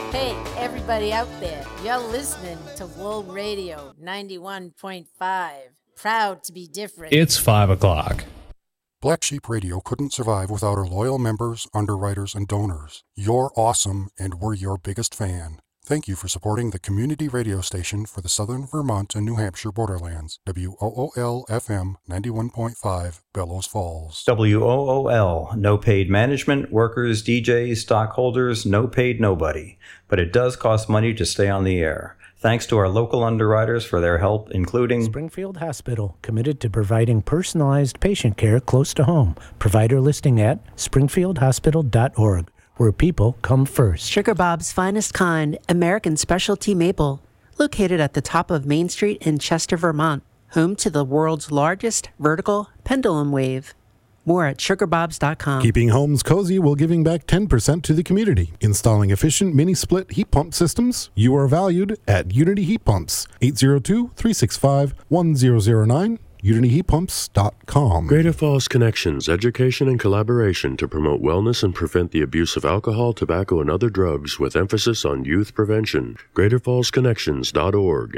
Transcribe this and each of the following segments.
Hey, everybody out there, you're listening to Wool Radio 91.5. Proud to be different. It's 5 o'clock. Black Sheep Radio couldn't survive without our loyal members, underwriters, and donors. You're awesome, and we're your biggest fan. Thank you for supporting the community radio station for the Southern Vermont and New Hampshire borderlands. WOOL-FM 91.5, Bellows Falls. WOOL, no paid management, workers, DJs, stockholders, no paid nobody. But it does cost money to stay on the air. Thanks to our local underwriters for their help, including Springfield Hospital, committed to providing personalized patient care close to home. Provider listing at springfieldhospital.org, where people come first. Sugar Bob's Finest Kind, American Specialty Maple, located at the top of Main Street in Chester, Vermont, home to the world's largest vertical pendulum wave. More at sugarbobs.com. Keeping homes cozy while giving back 10% to the community. Installing efficient mini-split heat pump systems. You are valued at Unity Heat Pumps. 802-365-1009. UnityHeatPumps.com. Greater Falls Connections, education and collaboration to promote wellness and prevent the abuse of alcohol, tobacco, and other drugs with emphasis on youth prevention. GreaterFallsConnections.org,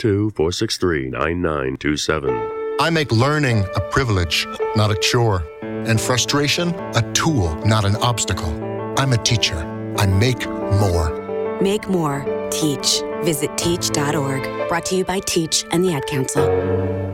802-463-9927. I make learning a privilege, not a chore, and frustration a tool, not an obstacle. I'm a teacher. I make more. Make more. Teach. Visit teach.org. Brought to you by Teach and the Ad Council.